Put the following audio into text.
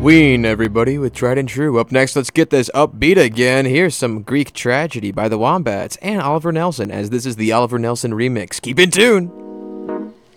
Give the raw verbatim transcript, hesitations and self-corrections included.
Halloween, everybody, with Tried and True. Up next, let's get this upbeat again. Here's some Greek Tragedy by the Wombats and Oliver Nelson, as this is the Oliver Nelson remix. Keep in tune!